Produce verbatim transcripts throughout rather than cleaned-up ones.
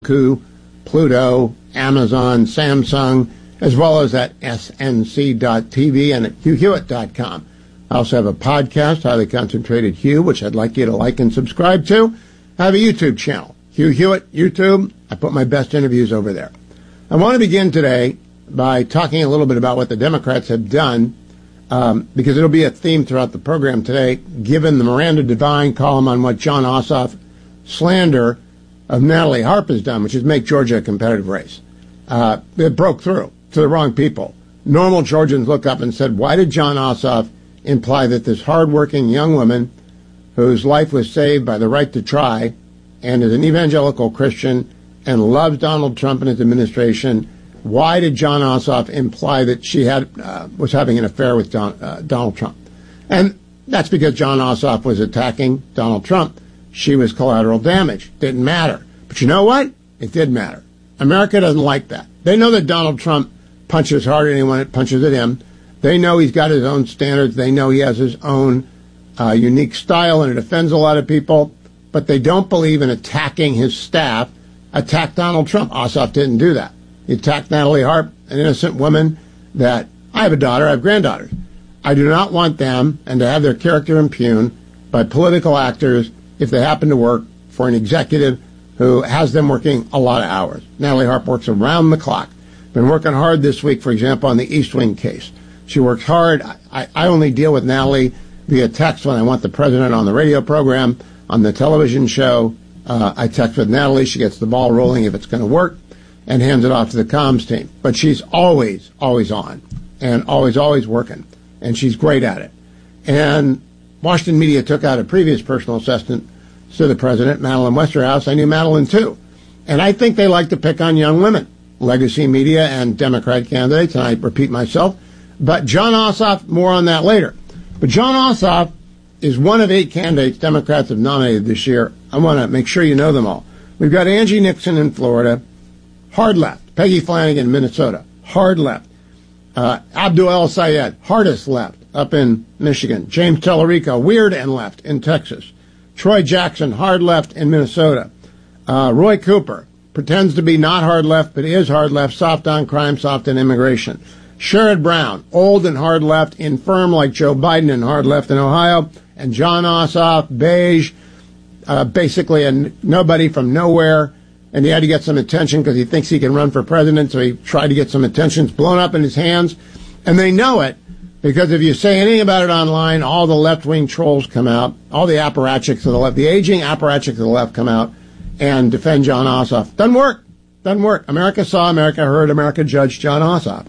Roku, Pluto, Amazon, Samsung, as well as at S N C dot T V and at Hugh Hewitt dot com. I also have a podcast, Highly Concentrated Hugh, which I'd like you to like and subscribe to. I have a YouTube channel, Hugh Hewitt YouTube. I put my best interviews over there. I want to begin today by talking a little bit about what the Democrats have done, um, because it'll be a theme throughout the program today, given the Miranda Devine column on what Jon Ossoff slander of Natalie Harp has done, which is make Georgia a competitive race. Uh, it broke through to the wrong people. Normal Georgians look up and said, why did Jon Ossoff imply that this hardworking young woman whose life was saved by the right to try and is an evangelical Christian and loves Donald Trump and his administration, why did Jon Ossoff imply that she had uh, was having an affair with Don, uh, Donald Trump? And that's because Jon Ossoff was attacking Donald Trump. She was collateral damage. Didn't matter. But you know what? It did matter. America doesn't like that. They know that Donald Trump punches harder than anyone that punches at him. They know he's got his own standards. They know he has his own uh, unique style, and it offends a lot of people. But they don't believe in attacking his staff. Attack Donald Trump. Ossoff didn't do that. He attacked Natalie Harp, an innocent woman that, I have a daughter, I have granddaughters. I do not want them and to have their character impugned by political actors if they happen to work for an executive who has them working a lot of hours. Natalie Harp works around the clock. Been working hard this week, for example, on the East Wing case. She works hard. I, I only deal with Natalie via text when I want the president on the radio program, on the television show. Uh, I text with Natalie. She gets the ball rolling if it's going to work and hands it off to the comms team. But she's always, always on and always, always working. And she's great at it. And Washington media took out a previous personal assistant to the president, Madeline Westerhouse. I knew Madeline, too. And I think they like to pick on young women, legacy media and Democrat candidates, and I repeat myself. But Jon Ossoff, more on that later. But Jon Ossoff is one of eight candidates Democrats have nominated this year. I want to make sure you know them all. We've got Angie Nixon in Florida, hard left. Peggy Flanagan, Minnesota, hard left. Uh, Abdul El-Sayed, hardest left, up in Michigan. James Tellerico, weird and left, in Texas. Troy Jackson, hard left in Minnesota. Uh, Roy Cooper pretends to be not hard left, but is hard left, soft on crime, soft on immigration. Sherrod Brown, old and hard left, infirm like Joe Biden and hard left in Ohio. And Jon Ossoff, beige, uh, basically a n- nobody from nowhere. And he had to get some attention because he thinks he can run for president, so he tried to get some attention. It's blown up in his hands. And they know it. Because if you say anything about it online, all the left-wing trolls come out, all the apparatchiks of the left, the aging apparatchiks of the left come out and defend Jon Ossoff. Doesn't work. Doesn't work. America saw, America heard, America judged Jon Ossoff.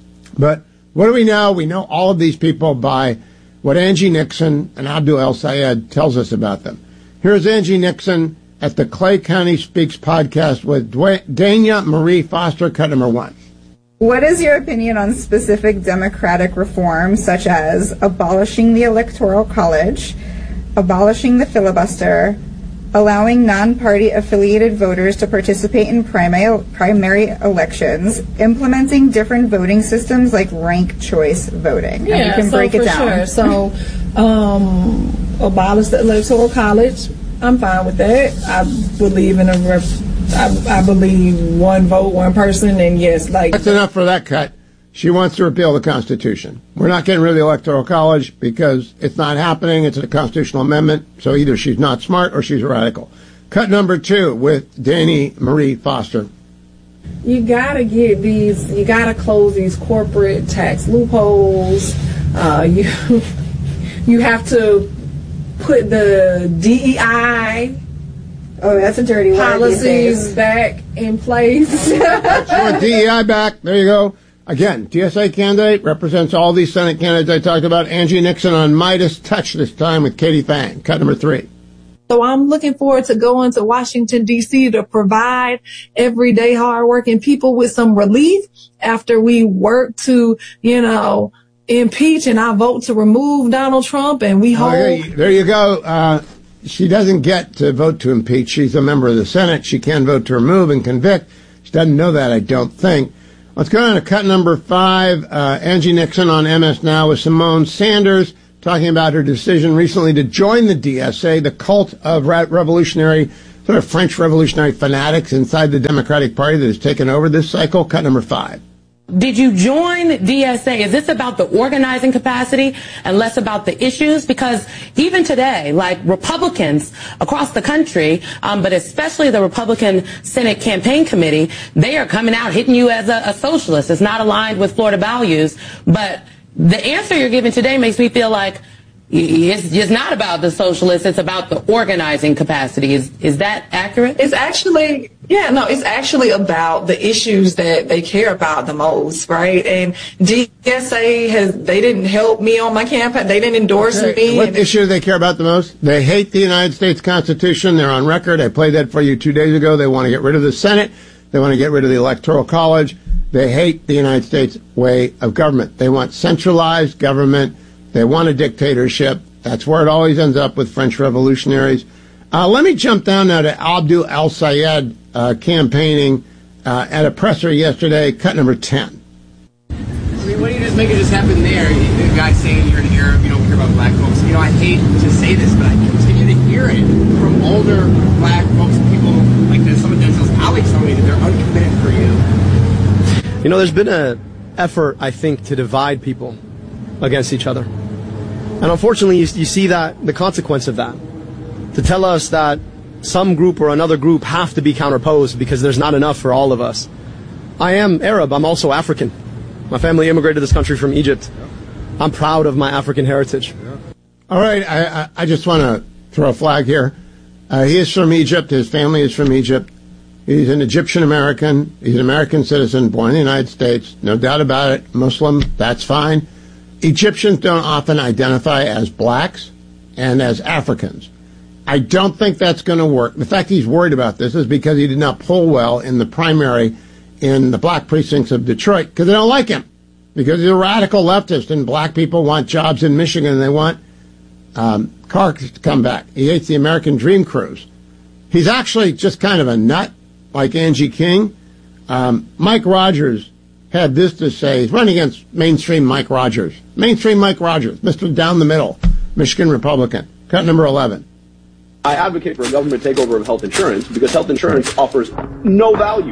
But what do we know? We know all of these people by what Angie Nixon and Abdul El-Sayed tells us about them. Here's Angie Nixon at the Clay County Speaks podcast with Dania Marie Foster, cut number one. What is your opinion on specific democratic reforms, such as abolishing the Electoral College, abolishing the filibuster, allowing non-party affiliated voters to participate in primary, primary elections, implementing different voting systems like ranked choice voting? Yeah, and you can so break it for down. Sure. So, um, abolish the Electoral College. I'm fine with that. I believe in a rep- I, I believe one vote, one person, and yes, like... That's enough for that cut. She wants to repeal the Constitution. We're not getting rid of the Electoral College because it's not happening. It's a constitutional amendment, so either she's not smart or she's a radical. Cut number two with Dania Marie Foster. You gotta get these, you gotta close these corporate tax loopholes. Uh, you, you have to put the D E I... Oh, that's a dirty word. Policies back in place. That's your D E I back. There you go. Again, T S A candidate represents all these Senate candidates I talked about. Angie Nixon on Midas Touch this time with Katie Fang. Cut number three. So I'm looking forward to going to Washington, D C to provide everyday hardworking people with some relief after we work to, you know, impeach and I vote to remove Donald Trump and we hold. Okay, there you go. Uh, She doesn't get to vote to impeach. She's a member of the Senate. She can vote to remove and convict. She doesn't know that, I don't think. Let's go on to cut number five. Uh, Angie Nixon on M S Now with Simone Sanders talking about her decision recently to join the D S A, the cult of revolutionary There are French revolutionary fanatics inside the Democratic Party that has taken over this cycle. Cut number five. Did you join D S A? Is this about the organizing capacity and less about the issues? Because even today, like Republicans across the country, um, but especially the Republican Senate Campaign Committee, they are coming out hitting you as a, a socialist. It's not aligned with Florida values. But the answer you're giving today makes me feel like it's just not about the socialists. It's about the organizing capacity. Is is that accurate? It's actually, yeah, no, it's actually about the issues that they care about the most, right? And D S A has, they didn't help me on my campaign. They didn't endorse okay. me. What issue do they care about the most? They hate the United States Constitution. They're on record. I played that for you two days ago. They want to get rid of the Senate. They want to get rid of the Electoral College. They hate the United States way of government. They want centralized government. They want a dictatorship. That's where it always ends up with French revolutionaries. Uh, let me jump down now to Abdul al-Sayed uh, campaigning uh, at a presser yesterday, cut number ten. I mean, why don't you just make it just happen there? The guy saying you're an Arab, you don't care about black folks. You know, I hate to say this, but I continue to hear it from older black folks, people like this. Some of Denzel's colleagues tell me that they're uncommitted for you. You know, there's been an effort, I think, to divide people against each other. And unfortunately, you, you see that, the consequence of that. To tell us that some group or another group have to be counterposed because there's not enough for all of us. I am Arab. I'm also African. My family immigrated to this country from Egypt. I'm proud of my African heritage. All right, I, I, I just want to throw a flag here. Uh, he is from Egypt. His family is from Egypt. He's an Egyptian American. He's an American citizen, born in the United States. No doubt about it. Muslim, that's fine. Egyptians don't often identify as blacks and as Africans. I don't think that's going to work. The fact he's worried about this is because he did not poll well in the primary in the black precincts of Detroit because they don't like him. Because he's a radical leftist and black people want jobs in Michigan and they want um, cars to come back. He hates the American Dream Cruise. He's actually just kind of a nut like Angie King. Um, Mike Rogers had this to say. He's running against mainstream Mike Rogers. Mainstream Mike Rogers, Mister Down the Middle, Michigan Republican. Cut number eleven. I advocate for a government takeover of health insurance because health insurance offers no value.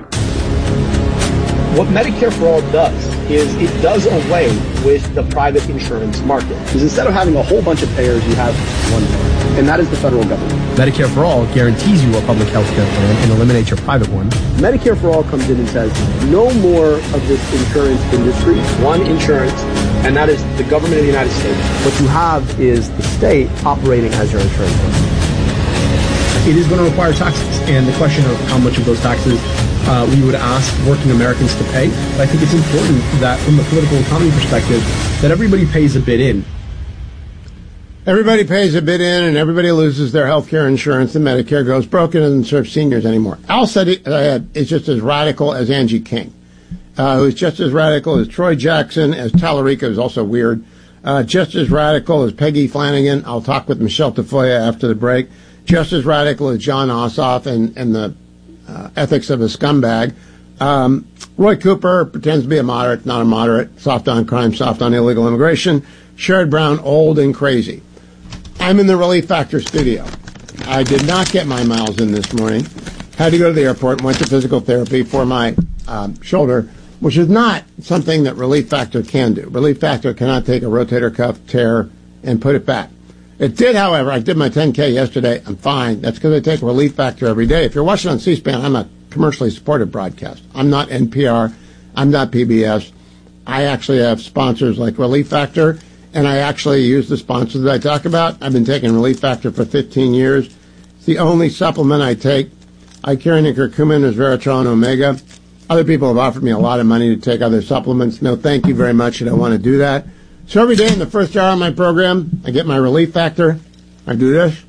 What Medicare for All does is it does away with the private insurance market. Because instead of having a whole bunch of payers, you have one payer, and that is the federal government. Medicare for All guarantees you a public health care plan and eliminates your private one. Medicare for All comes in and says, no more of this insurance industry, one insurance, and that is the government of the United States. What you have is the state operating as your insurance company. It is going to require taxes, and the question of how much of those taxes uh, we would ask working Americans to pay. But I think it's important that from a political economy perspective, that everybody pays a bit in. Everybody pays a bit in, and everybody loses their health care insurance, and Medicare goes broke and doesn't serve seniors anymore. Al said uh, is just as radical as Angie King, uh, who's just as radical as Troy Jackson, as Tallarica, who's also weird, uh, just as radical as Peggy Flanagan. I'll talk with Michelle Tafoya after the break. Just as radical as John Ossoff and, and the uh, ethics of a scumbag. Um, Roy Cooper pretends to be a moderate, not a moderate, soft on crime, soft on illegal immigration. Sherrod Brown, old and crazy. I'm in the Relief Factor studio. I did not get my miles in this morning. Had to go to the airport and went to physical therapy for my um, shoulder, which is not something that Relief Factor can do. Relief Factor cannot take a rotator cuff tear and put it back. It did, however, I did my ten K yesterday. I'm fine. That's because I take Relief Factor every day. If you're watching on C-SPAN, I'm a commercially supported broadcast. I'm not N P R. I'm not P B S. I actually have sponsors like Relief Factor, and I actually use the sponsors that I talk about. I've been taking Relief Factor for fifteen years. It's the only supplement I take. Icarian and curcumin, resveratrol, and omega. Other people have offered me a lot of money to take other supplements. No, thank you very much. I don't want to do that. So every day in the first hour of my program, I get my Relief Factor. I do this.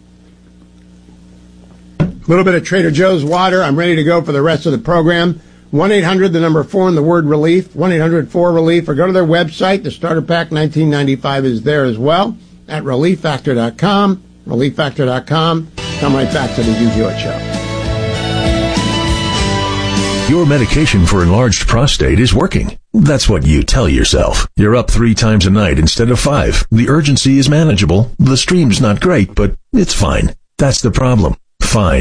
A little bit of Trader Joe's water. I'm ready to go for the rest of the program. one eight hundred, the number four, and the word relief. one eight hundred four relief. Or go to their website. The Starter Pack nineteen ninety-five is there as well at relief factor dot com. relief factor dot com. Come right back to the Hugh Hewitt Show. Your medication for enlarged prostate is working. That's what you tell yourself. You're up three times a night instead of five. The urgency is manageable. The stream's not great, but it's fine. That's the problem. Fine.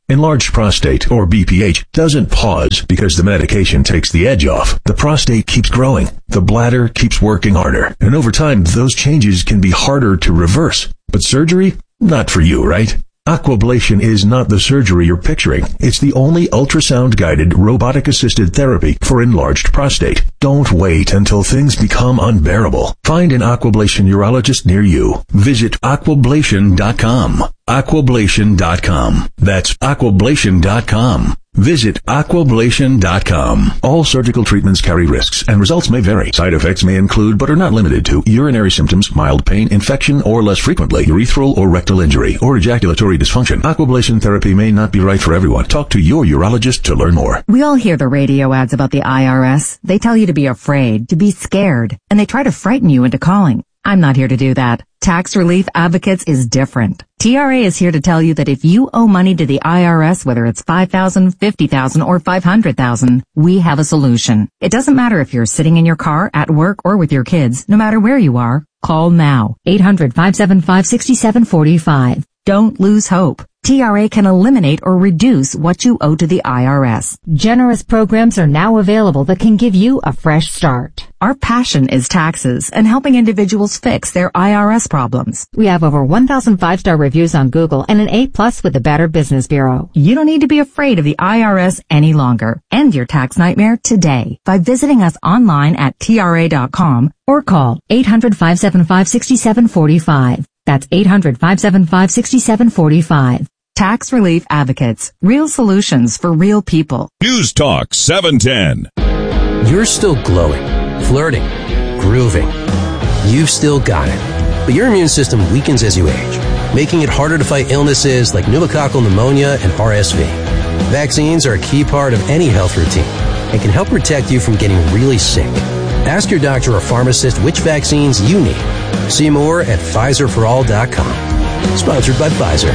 Enlarged prostate, or B P H, doesn't pause because the medication takes the edge off. The prostate keeps growing. The bladder keeps working harder. And over time, those changes can be harder to reverse. But surgery? Not for you, right? Aquablation is not the surgery you're picturing. It's the only ultrasound-guided, robotic-assisted therapy for enlarged prostate. Don't wait until things become unbearable. Find an Aquablation urologist near you. Visit aquablation dot com. aquablation dot com. That's aquablation dot com. Visit aquablation dot com. All surgical treatments carry risks, and results may vary. Side effects may include, but are not limited to, urinary symptoms, mild pain, infection, or less frequently, urethral or rectal injury, or ejaculatory dysfunction. Aquablation therapy may not be right for everyone. Talk to your urologist to learn more. We all hear the radio ads about the I R S. They tell you to be afraid, to be scared, and they try to frighten you into calling. I'm not here to do that. Tax Relief Advocates is different. T R A is here to tell you that if you owe money to the I R S, whether it's five thousand dollars, fifty thousand dollars, or five hundred thousand dollars, we have a solution. It doesn't matter if you're sitting in your car, at work, or with your kids. No matter where you are, call now. eight hundred, five seven five, six seven four five. Don't lose hope. T R A can eliminate or reduce what you owe to the I R S. Generous programs are now available that can give you a fresh start. Our passion is taxes and helping individuals fix their I R S problems. We have over one thousand five-star reviews on Google and an A plus with the Better Business Bureau. You don't need to be afraid of the I R S any longer. End your tax nightmare today by visiting us online at T R A dot com or call eight hundred, five seven five, six seven four five. That's eight hundred, five seven five, six seven four five. Tax Relief Advocates. Real solutions for real people. News Talk seven ten. You're still glowing, flirting, grooving. You've still got it. But your immune system weakens as you age, making it harder to fight illnesses like pneumococcal pneumonia and R S V. Vaccines are a key part of any health routine and can help protect you from getting really sick. Ask your doctor or pharmacist which vaccines you need. See more at Pfizer for all dot com. Sponsored by Pfizer.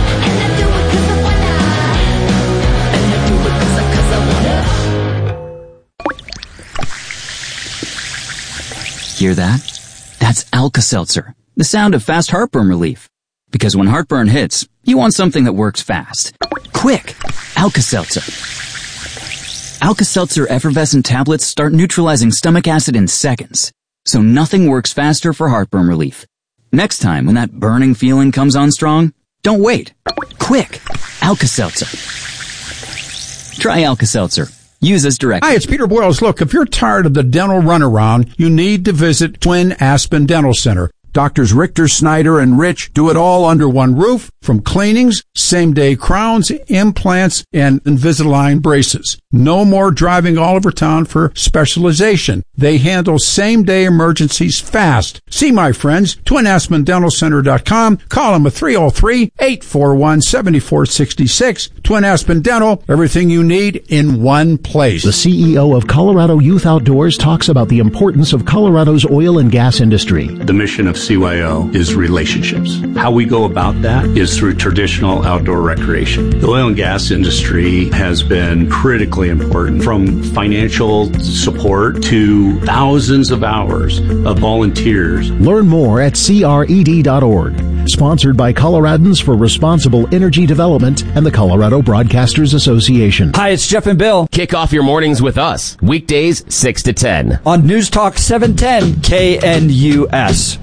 Hear that? That's Alka-Seltzer, the sound of fast heartburn relief. Because when heartburn hits, you want something that works fast. Quick! Alka-Seltzer. Alka-Seltzer effervescent tablets start neutralizing stomach acid in seconds, so nothing works faster for heartburn relief. Next time when that burning feeling comes on strong, don't wait. Quick! Alka-Seltzer. Try Alka-Seltzer. Use as directed. Hi, it's Peter Boyles. Look, if you're tired of the dental runaround, you need to visit Twin Aspen Dental Center. Doctors Richter, Snyder, and Rich do it all under one roof, from cleanings, same-day crowns, implants, and Invisalign braces. No more driving all over town for specialization. They handle same-day emergencies fast. See my friends, twin aspen dental center dot com. Call them at three oh three, eight four one, seven four six six. Twin Aspen Dental, everything you need in one place. The C E O of Colorado Youth Outdoors talks about the importance of Colorado's oil and gas industry. The mission of C Y O is relationships. How we go about that is through traditional outdoor recreation. The oil and gas industry has been critically important, from financial support to thousands of hours of volunteers. Learn more at C R E D dot org. Sponsored by Coloradans for Responsible Energy Development and the Colorado Broadcasters Association. Hi, it's Jeff and Bill. Kick off your mornings with us. Weekdays, six to ten. On News Talk seven ten K N U S.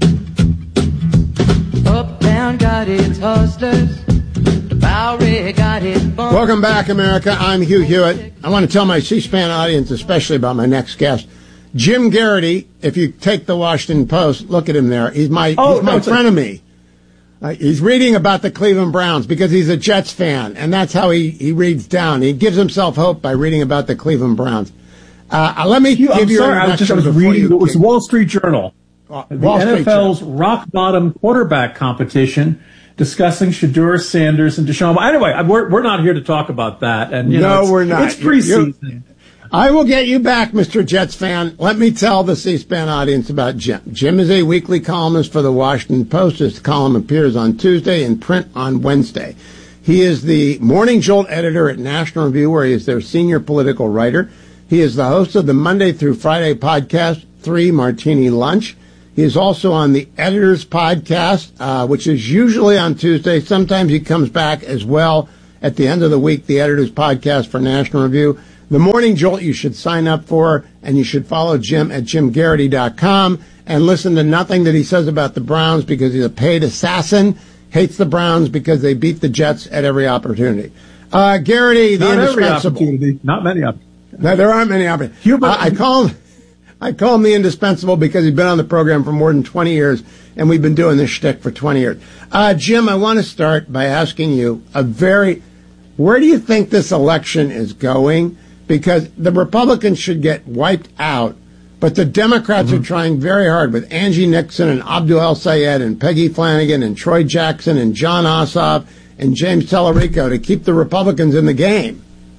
Uptown got its hustlers. The Bowery got its bums. Welcome back, America. I'm Hugh Hewitt. I want to tell my C-SPAN audience, especially about my next guest, Jim Garrity. If you take the Washington Post, look at him there. He's my, oh, he's my no, frenemy. Uh, he's reading about the Cleveland Browns because he's a Jets fan, and that's how he, he reads down. He gives himself hope by reading about the Cleveland Browns. Uh, uh, let me Hugh, give I'm you sorry, I was just I was reading. It was Wall Street Journal. Uh, the Wall Street N F L's Journal. rock bottom quarterback competition, discussing Shedeur Sanders and Deshaun. Anyway, we're we're not here to talk about that. And you no, know, it's, we're not. It's preseason. I will get you back, Mister Jets fan. Let me tell the C-SPAN audience about Jim. Jim is a weekly columnist for the Washington Post. His column appears on Tuesday and print on Wednesday. He is the Morning Jolt editor at National Review, where he is their senior political writer. He is the host of the Monday through Friday podcast, Three Martini Lunch. He is also on the Editor's Podcast, uh, which is usually on Tuesday. Sometimes he comes back as well at the end of the week, the editor's podcast for National Review. The Morning Jolt you should sign up for, and you should follow Jim at jim garrity dot com and listen to nothing that he says about the Browns because he's a paid assassin, hates the Browns because they beat the Jets at every opportunity. Uh, Garrity, the Not every indispensable. opportunity. Not many opportunities. No, there aren't many opportunities. Human- I, I call him, I call him the indispensable because he's been on the program for more than twenty years, and we've been doing this shtick for twenty years. Uh, Jim, I want to start by asking you a very, where do you think this election is going? Because the Republicans should get wiped out, but the Democrats mm-hmm. are trying very hard with Angie Nixon and Abdul El Sayed and Peggy Flanagan and Troy Jackson and John Ossoff and James Tallarico to keep the Republicans in the game.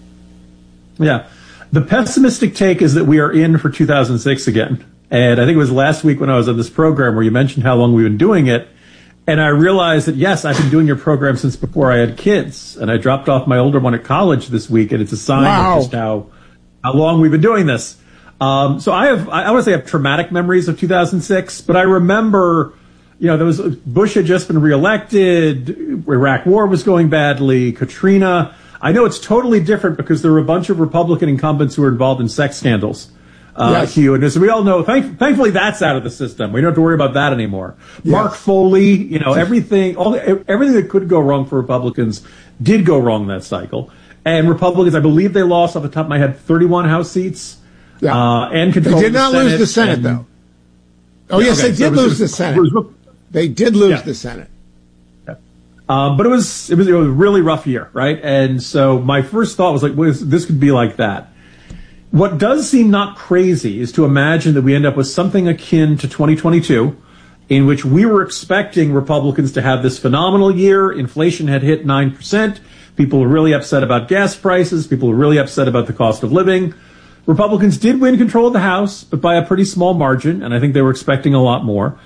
Yeah. The pessimistic take is that we are in for two thousand six again. And I think it was last week when I was on this program where you mentioned how long we've been doing it. And I realized that, yes, I've been doing your program since before I had kids. And I dropped off my older one at college this week, and it's a sign wow. of just how, how long we've been doing this. Um, so I have, I want to say I have traumatic memories of two thousand six, but I remember, you know, there was, Bush had just been reelected, Iraq War was going badly, Katrina. I know it's totally different because there were a bunch of Republican incumbents who were involved in sex scandals. Uh, yes. Hugh, and as we all know, thank, thankfully that's out of the system. We don't have to worry about that anymore. Yes. Mark Foley, you know, everything, all the, everything that could go wrong for Republicans did go wrong that cycle. And Republicans, I believe they lost off the top of my head thirty-one House seats. Yeah. Uh, and control They did not the lose the Senate, and, though. Oh, yeah, yes, okay, they so did was, lose was, the Senate. Was, they did lose yeah. the Senate. Yeah. Um, but it was, it was it was a really rough year, right? And so my first thought was like, well, this could be like that. What does seem not crazy is to imagine that we end up with something akin to twenty twenty-two, in which we were expecting Republicans to have this phenomenal year. Inflation had hit nine percent. People were really upset about gas prices. People were really upset about the cost of living. Republicans did win control of the House, but by a pretty small margin, and I think they were expecting a lot more,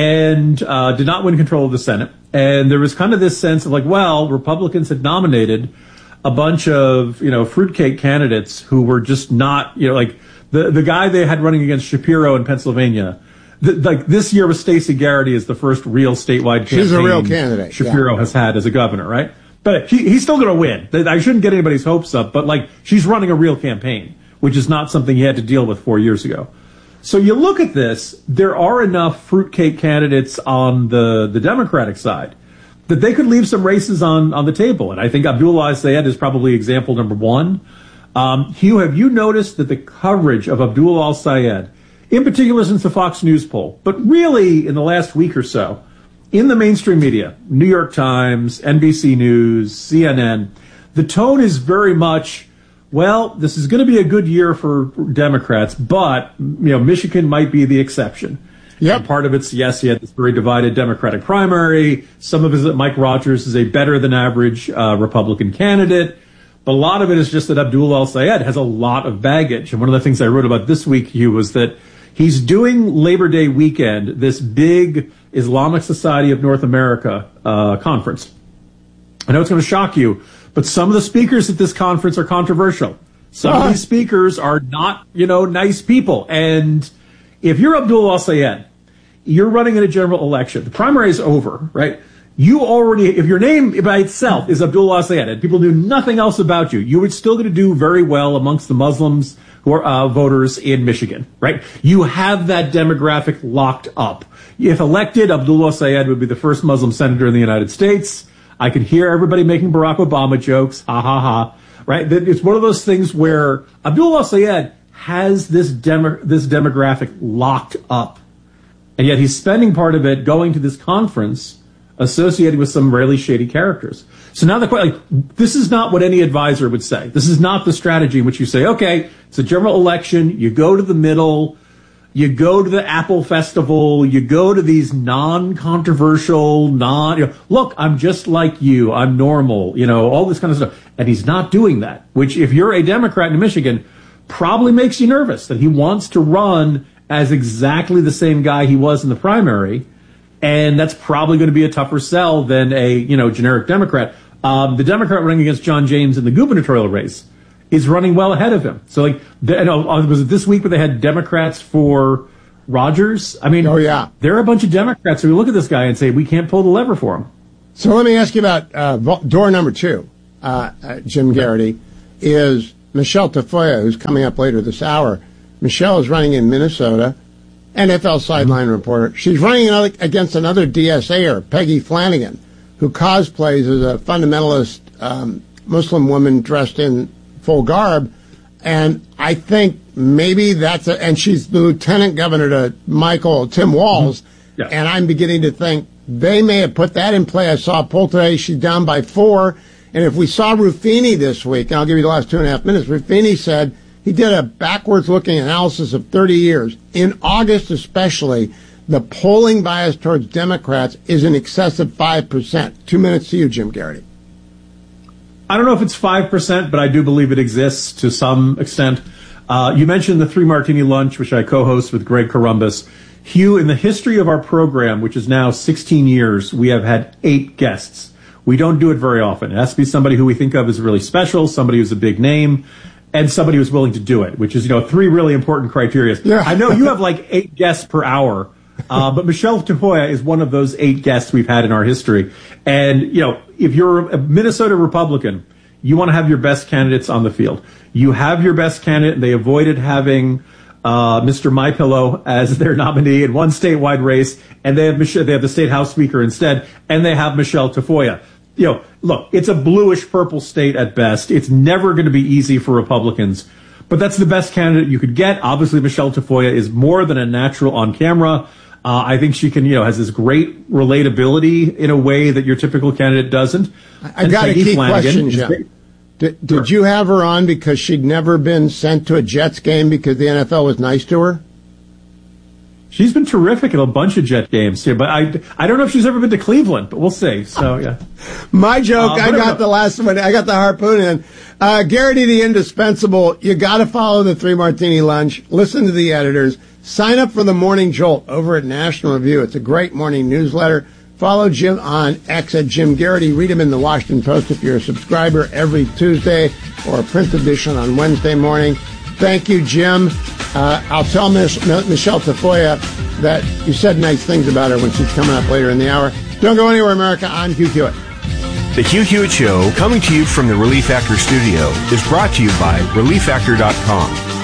and uh, did not win control of the Senate. And there was kind of this sense of like, well, Republicans had nominated a bunch of, you know, fruitcake candidates who were just not, you know, like the, the guy they had running against Shapiro in Pennsylvania. The, like this year with Stacey Garrity is the first real statewide campaign She's a real candidate. Shapiro yeah. has had as a governor, right? But he, he's still going to win. I shouldn't get anybody's hopes up, but like she's running a real campaign, which is not something he had to deal with four years ago. So you look at this, there are enough fruitcake candidates on the, the Democratic side that they could leave some races on, on the table. And I think Abdul El Sayed is probably example number one. Um, Hugh, have you noticed that the coverage of Abdul El Sayed, in particular since the Fox News poll, but really in the last week or so, in the mainstream media, New York Times, N B C News, C N N, the tone is very much, well, this is going to be a good year for Democrats, but, you know, Michigan might be the exception. Yep. And part of it's, yes, he had this very divided Democratic primary. Some of it is that Mike Rogers is a better than average uh, Republican candidate. But a lot of it is just that Abdul El Sayed has a lot of baggage. And one of the things I wrote about this week, Hugh, was that he's doing Labor Day weekend, this big Islamic Society of North America uh, conference. I know it's going to shock you, but some of the speakers at this conference are controversial. Some uh-huh. of these speakers are not, you know, nice people. And if you're Abdul El Sayed, you're running in a general election. The primary is over, right? You already, if your name by itself is Abdul El Sayed and people knew nothing else about you, you would still going to do very well amongst the Muslims who are uh, voters in Michigan, right? You have that demographic locked up. If elected, Abdul El Sayed would be the first Muslim senator in the United States. I could hear everybody making Barack Obama jokes, ha ha ha, right? It's one of those things where Abdul El Sayed has this demo, this demographic locked up. And yet he's spending part of it going to this conference associated with some really shady characters. So now the question, like, this is not what any advisor would say. This is not the strategy in which you say, okay, it's a general election, you go to the middle, you go to the Apple Festival, you go to these non-controversial, non, you know, look, I'm just like you, I'm normal, you know, all this kind of stuff. And he's not doing that, which if you're a Democrat in Michigan, probably makes you nervous that he wants to run as exactly the same guy he was in the primary. And that's probably going to be a tougher sell than a, you know, generic Democrat. Um, the Democrat running against John James in the gubernatorial race is running well ahead of him. So, like, the, you know, was it this week where they had Democrats for Rogers? I mean, oh, yeah. There are a bunch of Democrats who look at this guy and say, we can't pull the lever for him. So let me ask you about uh, door number two. uh, uh, Jim Garrity, is Michelle Tafoya, who's coming up later this hour. Michelle is running in Minnesota, N F L sideline reporter. She's running another, against another D S A-er, Peggy Flanagan, who cosplays as a fundamentalist um, Muslim woman dressed in full garb. And I think maybe that's a, and she's the lieutenant governor to Michael, Tim Walz. Mm-hmm. Yeah. And I'm beginning to think they may have put that in play. I saw a poll today. She's down by four. And if we saw Ruffini this week, and I'll give you the last two and a half minutes, Ruffini said he did a backwards-looking analysis of thirty years. In August especially, the polling bias towards Democrats is in excess of five percent. Two minutes to you, Jim Garrity. I don't know if it's five percent, but I do believe it exists to some extent. Uh, you mentioned the Three Martini Lunch, which I co-host with Greg Corombos. Hugh, in the history of our program, which is now sixteen years, we have had eight guests. We don't do it very often. It has to be somebody who we think of as really special, somebody who's a big name, and somebody who's willing to do it, which is, you know, three really important criteria. Yeah. I know you have like eight guests per hour, uh, but Michelle Tafoya is one of those eight guests we've had in our history. And, you know, if you're a Minnesota Republican, you want to have your best candidates on the field. You have your best candidate. They avoided having uh, Mister MyPillow as their nominee in one statewide race, and they have Mich- they have the state house speaker instead, and they have Michelle Tafoya. You know, look, it's a bluish purple state at best. It's never going to be easy for Republicans, but that's the best candidate you could get. Obviously, Michelle Tafoya is more than a natural on camera. Uh, I think she can, you know, has this great relatability in a way that your typical candidate doesn't. I, I got a key question, Jim. Did, did sure. you have her on because she'd never been sent to a Jets game because the N F L was nice to her? She's been terrific at a bunch of Jet games here, but I, I don't know if she's ever been to Cleveland, but we'll see. So, yeah. My joke, uh, I got the last one. I got the harpoon in. Uh, Garrity, the indispensable. You got to follow the Three Martini Lunch. Listen to the editors. Sign up for the Morning Jolt over at National Review. It's a great morning newsletter. Follow Jim on X at Jim Garrity. Read him in the Washington Post if you're a subscriber every Tuesday, or a print edition on Wednesday morning. Thank you, Jim. Uh, I'll tell Mich- Michelle Tafoya that you said nice things about her when she's coming up later in the hour. Don't go anywhere, America. I'm Hugh Hewitt. The Hugh Hewitt Show, coming to you from the Relief Factor studio, is brought to you by relief factor dot com.